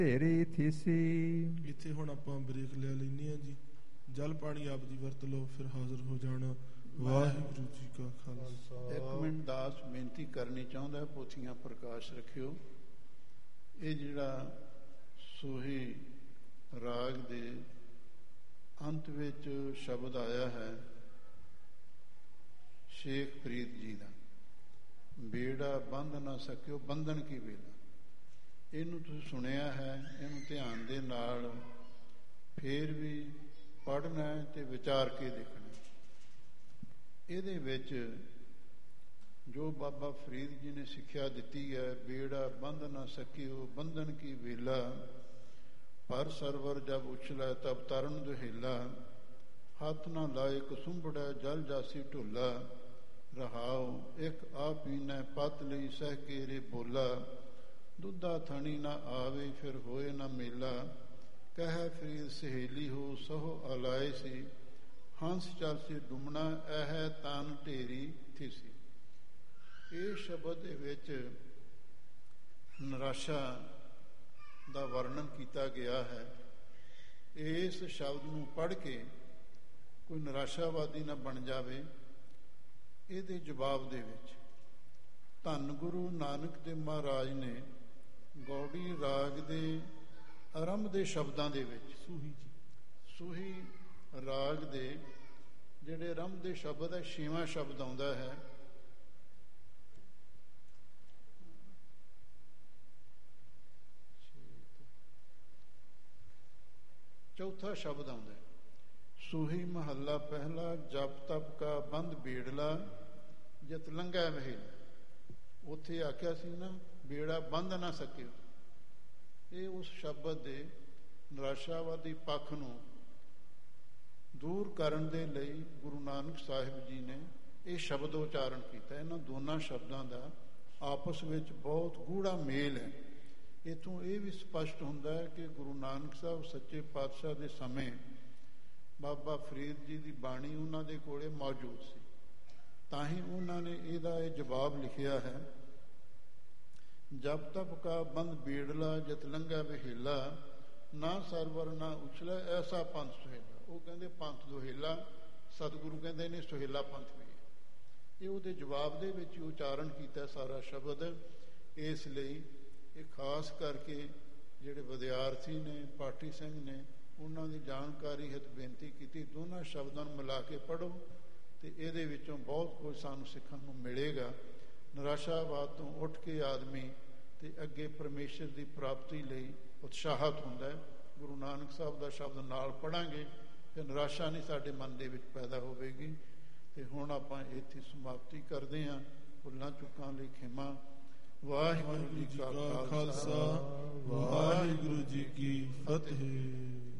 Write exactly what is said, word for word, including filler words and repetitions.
ਢੇਰੀ ਥੀਸੀ। ਇੱਥੇ ਹੁਣ ਆਪਾਂ ਬ੍ਰੇਕ ਲੈ ਲੈਂਦੇ ਹਾਂ ਜੀ। ਜਲ ਪਾਣੀ ਆਪ ਦੀ ਵਰਤ ਲਓ, ਫਿਰ ਹਾਜ਼ਰ ਹੋ ਜਾਣਾ। ਵਾਹਿਗੁਰੂ ਜੀ ਕਾ ਖਾਲਸਾ। ਇੱਕ ਮਿੰਟ ਦਾਸ ਬੇਨਤੀ ਕਰਨੀ ਚਾਹੁੰਦਾ, ਪੋਥੀਆਂ ਪ੍ਰਕਾਸ਼ ਰੱਖਿਓ। ਇਹ ਜਿਹੜਾ ਸੋਹੀ ਰਾਗ ਦੇ ਅੰਤ ਵਿੱਚ ਸ਼ਬਦ ਆਇਆ ਹੈ ਸ਼ੇਖ ਫਰੀਦ ਜੀ ਦਾ, ਬੇੜਾ ਬੰਧ ਨਾ ਸਕਿਓ ਬੰਧਨ ਕੀ ਵੇਲਾ। ਇਹਨੂੰ ਤੁਸੀਂ ਸੁਣਿਆ ਹੈ, ਇਹਨੂੰ ਧਿਆਨ ਦੇ ਨਾਲ ਫੇਰ ਵੀ ਪੜ੍ਹਨਾ ਤੇ ਵਿਚਾਰ ਕੇ ਦੇਖਣਾ। ਇਹਦੇ ਵਿੱਚ ਜੋ ਬਾਬਾ ਫਰੀਦ ਜੀ ਨੇ ਸਿੱਖਿਆ ਦਿੱਤੀ ਹੈ, ਬੇੜਾ ਬੰਧ ਨਾ ਸਕਿਓ ਬੰਧਨ ਕੀ ਵੇਲਾ, ਪਰ ਸਰਵਰ ਜਬ ਉਛਲਾ ਤਬ ਤਰਨ ਦੁਹੇਲਾ, ਹੱਥ ਨਾ ਲਾਏ ਕਸੁੰਭੜਾ ਜਲ ਜਾਸੀ ਢੋਲਾ, ਰਹਾਉ ਇੱਕ ਆ ਪੀਨਾ ਪਤ ਲਈ ਸਹਿ ਕੇਰੇ ਬੋਲਾ, ਦੁੱਧਾ ਥਣੀ ਨਾ ਆਵੇ ਫਿਰ ਹੋਏ ਨਾ ਮੇਲਾ, ਕਹਿ ਫਰੀਦ ਸਹੇਲੀ ਹੋ ਸਹੋ ਅਲਾਏ ਸੀ, ਹੰਸ ਚਲ ਸੀ ਡੁਮਣਾ ਇਹ ਤਨ ਢੇਰੀ ਥੀਸੀ। ਇਹ ਸ਼ਬਦ ਦੇ ਵਿੱਚ ਨਿਰਾਸ਼ਾ ਦਾ ਵਰਣਨ ਕੀਤਾ ਗਿਆ ਹੈ। ਇਸ ਸ਼ਬਦ ਨੂੰ ਪੜ੍ਹ ਕੇ ਕੋਈ ਨਿਰਾਸ਼ਾਵਾਦੀ ਨਾ ਬਣ ਜਾਵੇ। ਇਹਦੇ ਜਵਾਬ ਦੇ ਵਿੱਚ ਧੰਨ ਗੁਰੂ ਨਾਨਕ ਦੇਵ ਮਹਾਰਾਜ ਨੇ ਗੌੜੀ ਰਾਗ ਦੇ ਆਰੰਭ ਦੇ ਸ਼ਬਦਾਂ ਦੇ ਵਿੱਚ ਸੂਹੀ ਜੀ ਸੂਹੀ ਰਾਗ ਦੇ ਜਿਹੜੇ ਆਰੰਭ ਦੇ ਸ਼ਬਦ ਹੈ, ਛੇਵਾਂ ਸ਼ਬਦ ਆਉਂਦਾ ਹੈ ਚੌਥਾ ਸ਼ਬਦ ਆਉਂਦਾ ਹੈ ਸੂਹੀ ਮਹੱਲਾ ਪਹਿਲਾ, ਜਪ ਤਪ ਕਾ ਬੰਦ ਬੇੜਲਾ ਜਤ ਲੰਘੈ ਵਹੇਲਾ। ਉੱਥੇ ਆਖਿਆ ਸੀ ਨਾ ਬੇੜਾ ਬੰਦ ਨਾ ਸਕਿਓ। ਇਹ ਉਸ ਸ਼ਬਦ ਦੇ ਨਿਰਾਸ਼ਾਵਾਦੀ ਪੱਖ ਨੂੰ ਦੂਰ ਕਰਨ ਦੇ ਲਈ ਗੁਰੂ ਨਾਨਕ ਸਾਹਿਬ ਜੀ ਨੇ ਇਹ ਸ਼ਬਦ ਉਚਾਰਨ ਕੀਤਾ। ਇਹਨਾਂ ਦੋਨਾਂ ਸ਼ਬਦਾਂ ਦਾ ਆਪਸ ਵਿੱਚ ਬਹੁਤ ਗੂੜਾ ਮੇਲ ਹੈ। ਇੱਥੋਂ ਇਹ ਵੀ ਸਪਸ਼ਟ ਹੁੰਦਾ ਹੈ ਕਿ ਗੁਰੂ ਨਾਨਕ ਸਾਹਿਬ ਸੱਚੇ ਪਾਤਸ਼ਾਹ ਦੇ ਸਮੇਂ ਬਾਬਾ ਫਰੀਦ ਜੀ ਦੀ ਬਾਣੀ ਉਹਨਾਂ ਦੇ ਕੋਲੇ ਮੌਜੂਦ ਸੀ, ਤਾਂ ਹੀ ਉਹਨਾਂ ਨੇ ਇਹਦਾ ਇਹ ਜਵਾਬ ਲਿਖਿਆ ਹੈ, ਜਪ ਤਪ ਕਾ ਬੰਦ ਬੇੜਲਾ ਜਤ ਲੰਘੈ ਵਹੇਲਾ, ਨਾ ਸਰਵਰ ਨਾ ਉਛਲਾ ਐਸਾ ਪੰਥ ਸੁਹੇਲਾ। ਉਹ ਕਹਿੰਦੇ ਪੰਥ ਦੁਹੇਲਾ, ਸਤਿਗੁਰੂ ਕਹਿੰਦੇ ਨੇ ਸੁਹੇਲਾ ਪੰਥ ਵੀ ਹੈ। ਇਹ ਉਹਦੇ ਜਵਾਬ ਦੇ ਵਿੱਚ ਉਚਾਰਨ ਕੀਤਾ ਸਾਰਾ ਸ਼ਬਦ। ਇਸ ਲਈ ਇਹ ਖਾਸ ਕਰਕੇ ਜਿਹੜੇ ਵਿਦਿਆਰਥੀ ਨੇ, ਪਾਠੀ ਸਿੰਘ ਨੇ, ਉਹਨਾਂ ਦੀ ਜਾਣਕਾਰੀ ਹਿਤ ਬੇਨਤੀ ਕੀਤੀ, ਦੋਨਾਂ ਸ਼ਬਦਾਂ ਨੂੰ ਮਿਲਾ ਕੇ ਪੜ੍ਹੋ ਤੇ ਇਹਦੇ ਵਿੱਚੋਂ ਬਹੁਤ ਕੁਝ ਸਾਨੂੰ ਸਿੱਖਣ ਨੂੰ ਮਿਲੇਗਾ। ਨਿਰਾਸ਼ਾਵਾਦ ਤੋਂ ਉੱਠ ਕੇ ਆਦਮੀ ਤੇ ਅੱਗੇ ਪਰਮੇਸ਼ਰ ਦੀ ਪ੍ਰਾਪਤੀ ਲਈ ਉਤਸ਼ਾਹਤ ਹੁੰਦਾ ਹੈ। ਗੁਰੂ ਨਾਨਕ ਸਾਹਿਬ ਦਾ ਸ਼ਬਦ ਨਾਲ ਪੜ੍ਹਾਂਗੇ ਤੇ ਨਿਰਾਸ਼ਾ ਨਹੀਂ ਸਾਡੇ ਮਨ ਦੇ ਵਿੱਚ ਪੈਦਾ ਹੋਵੇਗੀ। ਤੇ ਹੁਣ ਆਪਾਂ ਇੱਥੇ ਸਮਾਪਤੀ ਕਰਦੇ ਹਾਂ। ਭੁੱਲਾਂ ਚੁੱਕਾਂ ਲਈ ਖਿਮਾ। ਵਾਹਿਗੁਰੂ ਜੀ ਕਾ ਖਾਲਸਾ, ਵਾਹਿਗੁਰੂ ਜੀ ਕੀ ਫਤਿਹ।